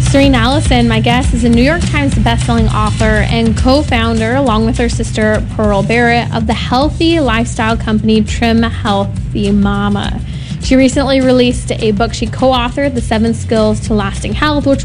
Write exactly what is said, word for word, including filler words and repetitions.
Serene Allison, my guest, is a New York Times bestselling author and co-founder, along with her sister Pearl Barrett, of the healthy lifestyle company Trim Healthy Mama. She recently released a book she co-authored, The Seven Skills to Lasting Health, which